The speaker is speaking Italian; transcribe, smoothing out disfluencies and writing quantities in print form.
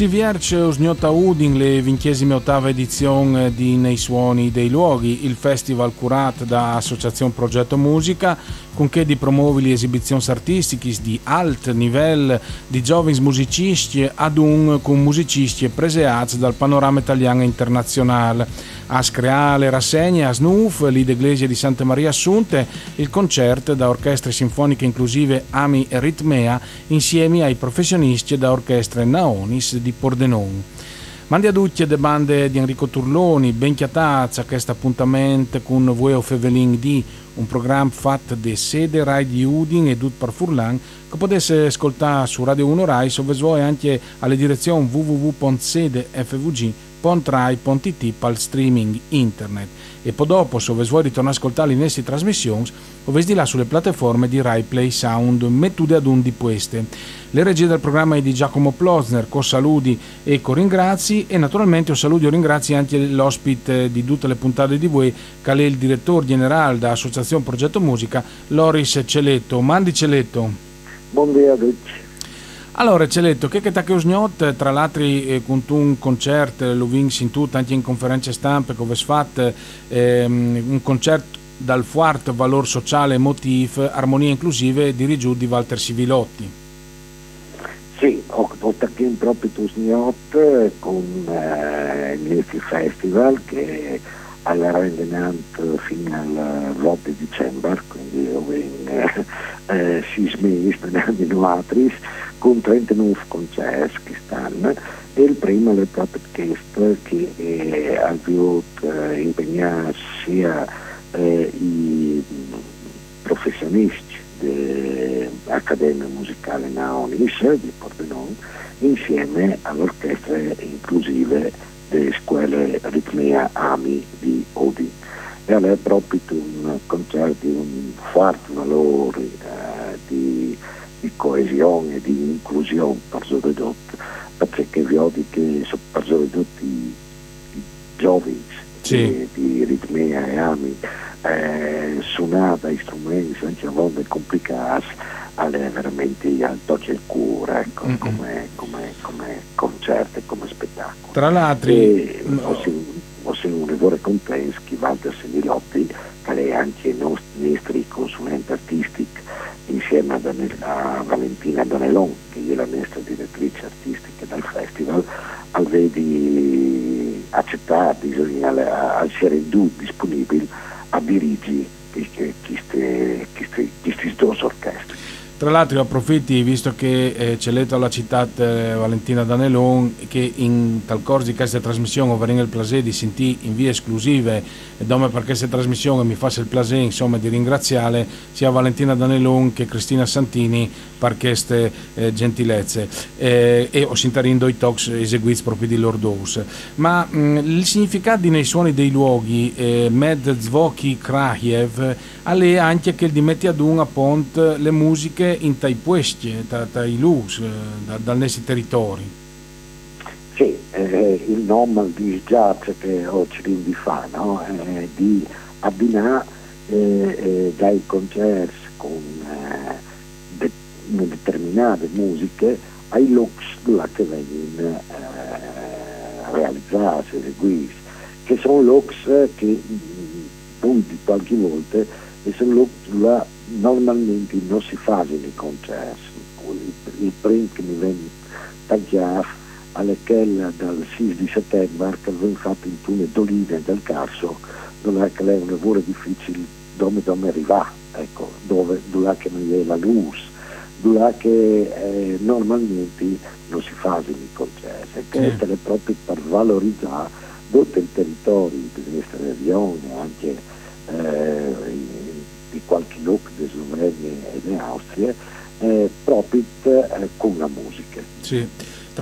Si vierce usgnota Udin le 28ª edizione di Nei Suoni dei Luoghi, il festival curato da Associazione Progetto Musica, con che di promuovi le esibizioni artistiche di alto livello di giovani musicisti ad un con musicisti preseati dal panorama italiano e internazionale. A screare rassegne a Snuf, l'Iglesia di Santa Maria Assunte, il concerto da orchestre sinfoniche inclusive Ami e Ritmea insieme ai professionisti da orchestre Naonis di Pordenone. Mandi a tutti le bande di Enrico Turloni, ben chiatazza questo appuntamento con Vueo Fevelin di un programma fatto di sede Rai di Udin e Dut par Furlan che potesse ascoltare su Radio 1 Rai e anche alle direzioni www.sedefvg.rai.it per il streaming internet e poi dopo se vuoi ritornare a ascoltare le nostre trasmissioni o di là sulle piattaforme di Rai Play Sound mettude ad un di queste. Le regie del programma è di Giacomo Plozner, con saluti e con ringrazi e naturalmente un saluto e ringrazi anche l'ospite di tutte le puntate di voi che è il direttore generale dell'Associazione Progetto Musica Loris Celetto. Mandi Celetto. Buongiorno a tutti. Allora Celetto, che t'ha usgnot, tra l'altro con un concerto, lo vinci in tutto, anche in conferenze stampe, come si fatto, un concerto dal forte valore sociale e emotivo, armonia inclusive dirigito di Walter Sivilotti. Sì, ho attaccato proprio usgnot con il festival che alla rendimento fino al 20 di dicembre, quindi io vengo 6 mesi per con 39 concerti che stanno e il primo è proprio questo che ha avuto impegnato sia i professionisti dell'Accademia Musicale Naonis di Pordenone insieme all'orchestra inclusive delle scuole Ritmea Ami di Odin e allora è proprio un concerto di un forte valore di coesione e di inclusione per soprattutto perché vi odi che sono per soprattutto i giovani sì. di Ritmea e Ami suonata strumenti anche a volte complicati è veramente al tocco il cuore ecco, come concerto e come spettacolo. Tra l'altro ho un rigore contento che Walter Senilotti che è anche il nostro consulente artistico insieme a Valentina Donelon che è la nostra direttrice artistica del festival al vedi accettare bisogna essere disponibile a dirigere queste due orchestre. Tra l'altro io approfitti, visto che Celetto l'ha citata Valentina Danelon, che in tal corso di questa trasmissione avremo il piacere di sentire in vie esclusive e dove per questa trasmissione mi fa il piacere insomma di ringraziare sia Valentina Danelon che Cristina Santini per queste gentilezze e ho sentito i talks eseguiti proprio di Lordous. Ma il significato nei suoni dei luoghi Med Zvoki Krahiev è anche che di metti ad un appunto le musiche in tai puesti, tai lus, dal nostri territori. Sì, il nome di jazz che oggi di fa, no? Di abbinare dai concerti con determinate musiche ai looks che vengono realizzati, eseguiti, che sono looks che punti qualche volta e sono looks normalmente non si fanno nei concerti. Il primo che mi viene tagliato è quella dal 6 di settembre che abbiamo fatto in Tune d'Olive del Carso, dove è un lavoro difficile dove arrivare, ecco, dove che non è la luce, dove che normalmente non si fanno nei concerti. E questo è proprio per valorizzare tutto il territorio delle nostre regioni, anche di qualche look di Slovenia e di Austria proprio con la musica. Sì.